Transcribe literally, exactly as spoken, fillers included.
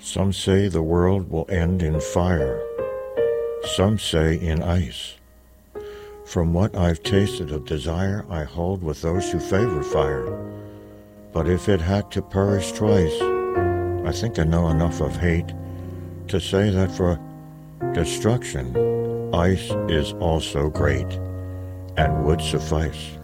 Some say the world will end in fire, some say in ice. From what I've tasted of desire, I hold with those who favor fire. But if it had to perish twice, I think I know enough of hate to say that for destruction, ice is also great and would suffice.